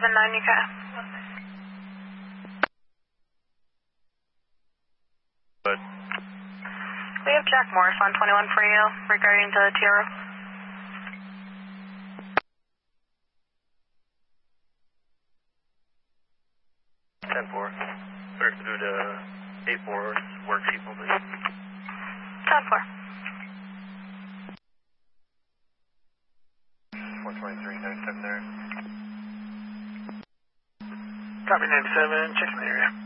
979 UK. But We have Jack Morris on 21 for you regarding the Tiara. 10-4. First through to 8-4 work people, please. 10-4. 423, 97 there. Copy 97, checking the area.